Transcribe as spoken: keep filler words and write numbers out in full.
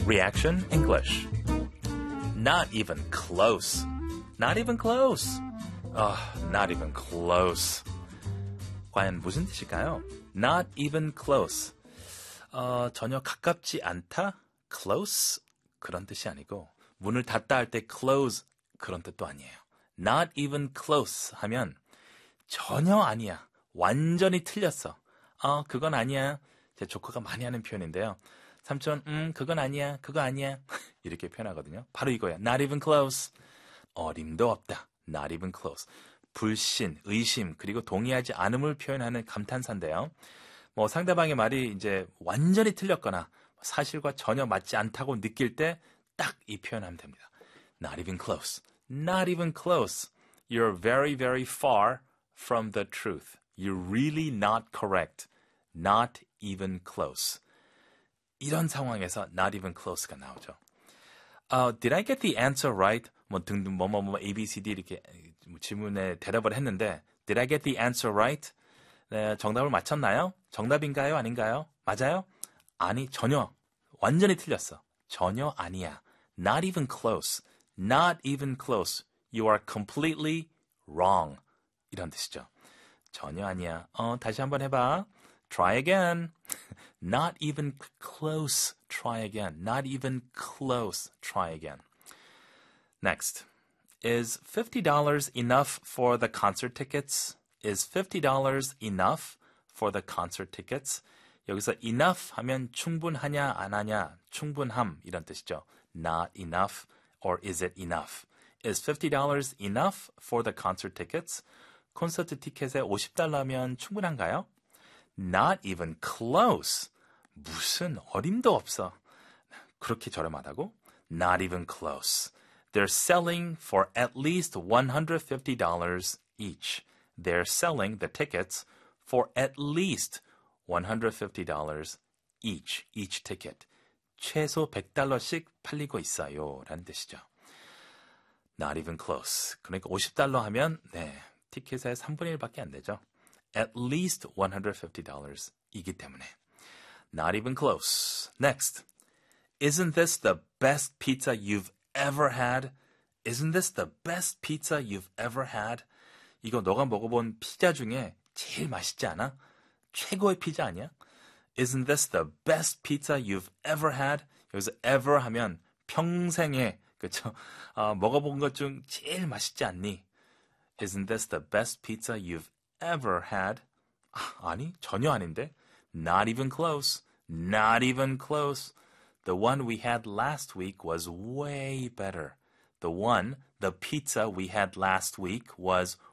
Reaction English. Not even close. Not even close. Oh, not even close. 과연 무슨 뜻일까요? Not even close. 어, 전혀 가깝지 않다? Close? 그런 뜻이 아니고 문을 닫다 할 때 close 그런 뜻도 아니에요. Not even close 하면 전혀 아니야. 완전히 틀렸어. 어, 그건 아니야. 제 조카가 많이 하는 표현인데요. 삼촌, 음, 그건 아니야. 그거 아니야. 이렇게 표현하거든요. 바로 이거야. Not even close. 어림도 없다. Not even close. 불신, 의심, 그리고 동의하지 않음을 표현하는 감탄사인데요. 뭐 상대방의 말이 이제 완전히 틀렸거나 사실과 전혀 맞지 않다고 느낄 때 딱 이 표현하면 됩니다. Not even close. Not even close. You're very, very far from the truth. You're really not correct. Not even close. 이런 상황에서 not even close가 나오죠. Uh, did I get the answer right? 뭐 등등 뭐뭐뭐 뭐, 뭐, A, B, C, D 이렇게 질문에 대답을 했는데 Did I get the answer right? 네, 정답을 맞췄나요? 정답인가요? 아닌가요? 맞아요? 아니, 전혀. 완전히 틀렸어. 전혀 아니야. Not even close. Not even close. You are completely wrong. 이런 뜻이죠. 전혀 아니야. 어, 다시 한번 해봐. Try again. Not even close. Try again. Not even close. Try again. Next. Is fifty dollars enough for the concert tickets? Is fifty dollars enough for the concert tickets? 여기서 enough 하면 충분하냐 안 하냐 충분함 이런 뜻이죠. Not enough or is it enough? Is fifty dollars enough for the concert tickets? 콘서트 티켓에 오십 달러면 충분한가요? Not even close. 무슨 어림도 없어. 그렇게 저렴하다고? Not even close. They're selling for at least one hundred fifty dollars each. They're selling the tickets for at least one hundred fifty dollars each. Each ticket. 최소 백 달러씩 팔리고 있어요. 라는 뜻이죠. Not even close. 그러니까 오십 달러 하면 네, 티켓의 삼분의 일밖에 안 되죠. At least one hundred fifty dollars 이기 때문에. Not even close. Next. Isn't this the best pizza you've ever had? Isn't this the best pizza you've ever had? 이거 너가 먹어본 피자 중에 제일 맛있지 않아? 최고의 피자 아니야? Isn't this the best pizza you've ever had? 여기서 ever 하면 평생에 그쵸? 어, 먹어본 것 중 제일 맛있지 않니? Isn't this the best pizza you've ever had? 아, 아니, 전혀 아닌데. Not even close. Not even close. The one we had last week was way better. The one, the pizza we had last week was